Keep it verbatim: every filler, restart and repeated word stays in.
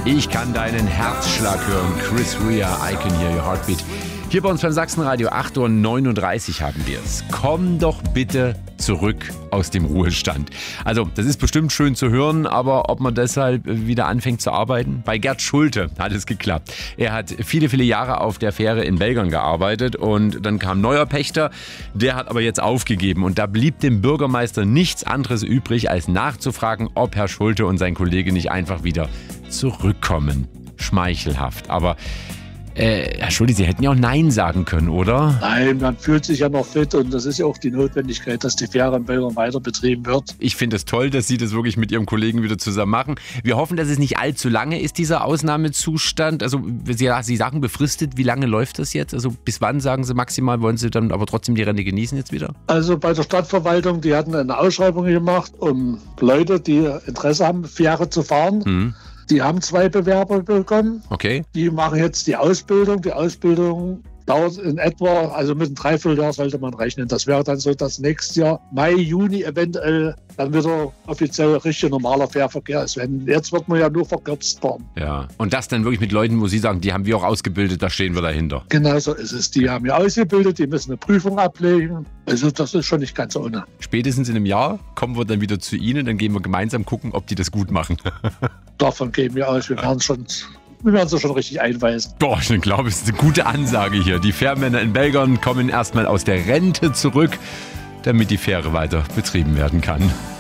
Ich kann deinen Herzschlag hören. Chris Rea, I can hear your heartbeat. Hier bei uns beim Sachsenradio acht Uhr neununddreißig haben wir es. Komm doch bitte zurück aus dem Ruhestand. Also, das ist bestimmt schön zu hören, aber ob man deshalb wieder anfängt zu arbeiten? Bei Gerd Schulte hat es geklappt. Er hat viele, viele Jahre auf der Fähre in Belgern gearbeitet und dann kam ein neuer Pächter, der hat aber jetzt aufgegeben und da blieb dem Bürgermeister nichts anderes übrig, als nachzufragen, ob Herr Schulte und sein Kollege nicht einfach wieder zurückkommen. Schmeichelhaft, aber Äh, Herr Schulte, Sie hätten ja auch Nein sagen können, oder? Nein, man fühlt sich ja noch fit und das ist ja auch die Notwendigkeit, dass die Fähre in Belgern weiter betrieben wird. Ich finde es toll, dass Sie das wirklich mit Ihrem Kollegen wieder zusammen machen. Wir hoffen, dass es nicht allzu lange ist, dieser Ausnahmezustand. Also Sie, Sie sagen befristet, wie lange läuft das jetzt? Also bis wann, sagen Sie maximal, wollen Sie dann aber trotzdem die Rente genießen jetzt wieder? Also bei der Stadtverwaltung, die hatten eine Ausschreibung gemacht, um Leute, die Interesse haben, Fähre zu fahren. Mhm. Die haben zwei Bewerber bekommen. Okay. Die machen jetzt die Ausbildung. Die Ausbildung dauert in etwa, also mit einem Dreivierteljahr sollte man rechnen. Das wäre dann so, dass nächstes Jahr, Mai, Juni eventuell, dann wieder offiziell richtig normaler Fährverkehr ist. Wenn, jetzt wird man ja nur verkürzt fahren. Ja, und das dann wirklich mit Leuten, wo Sie sagen, die haben wir auch ausgebildet, da stehen wir dahinter. Genau so ist es. Die haben ja ausgebildet, die müssen eine Prüfung ablegen. Also das ist schon nicht ganz ohne. Spätestens in einem Jahr kommen wir dann wieder zu Ihnen, dann gehen wir gemeinsam gucken, ob die das gut machen. Davon gehen wir aus. Wir werden schon... Wir werden sie schon richtig einweisen. Boah, ich glaube, es ist eine gute Ansage hier. Die Fährmänner in Belgern kommen erstmal aus der Rente zurück, damit die Fähre weiter betrieben werden kann.